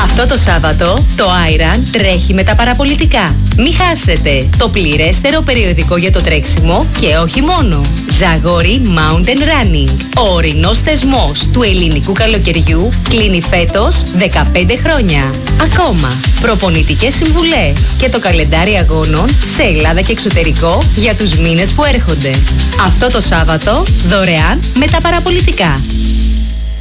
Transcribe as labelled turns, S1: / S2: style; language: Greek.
S1: Αυτό το Σάββατο το Iron τρέχει με τα παραπολιτικά. Μη χάσετε το πληρέστερο περιοδικό για το τρέξιμο και όχι μόνο. Ζαγόρι Mountain Running. Ο ορεινός θεσμός του ελληνικού καλοκαιριού κλείνει φέτος 15 χρόνια. Ακόμα προπονητικές συμβουλές και το καλεντάρι αγώνων σε Ελλάδα και εξωτερικό για τους μήνες που έρχονται. Αυτό το Σάββατο δωρεάν με τα παραπολιτικά.